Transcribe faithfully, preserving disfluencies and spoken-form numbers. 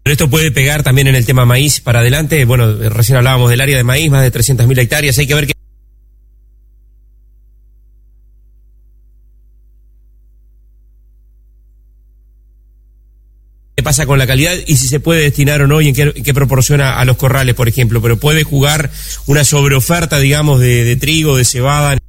Esto puede pegar también en el tema maíz para adelante. Bueno, recién hablábamos del área de maíz, más de trescientas mil hectáreas. Hay que ver qué qué pasa con la calidad y si se puede destinar o no y en qué, qué proporciona a los corrales, por ejemplo. Pero puede jugar una sobreoferta, digamos, de, de trigo, de cebada.